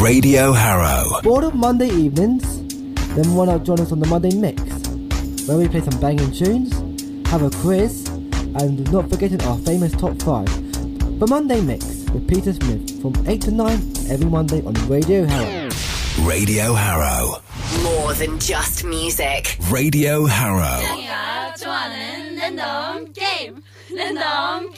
Radio Harrow. Bored of Monday evenings? Then why not join us on the Monday Mix, where we play some banging tunes, have a quiz, and not forgetting our famous top 5. The Monday Mix with Peter Smith from 8 to 9 every Monday on Radio Harrow. Radio Harrow. More than just music. Radio Harrow. 내가 좋아하는 랜덤 게임. 랜덤